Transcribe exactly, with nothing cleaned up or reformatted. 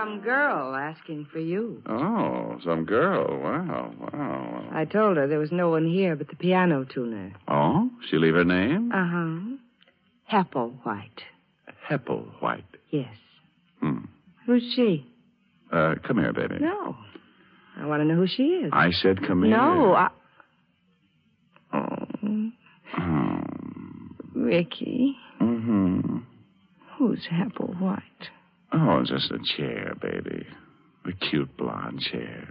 some girl asking for you. Oh, some girl. Wow, wow. I told her there was no one here but the piano tuner. Oh? She leave her name? Uh-huh. Hepplewhite. Hepplewhite. Yes. Hmm. Who's she? Uh, come here, baby. No. I want to know who she is. I said come here. No, I... Oh. Oh. Ricky. Mm-hmm. Who's Hepplewhite? Oh, just a chair, baby. A cute blonde chair.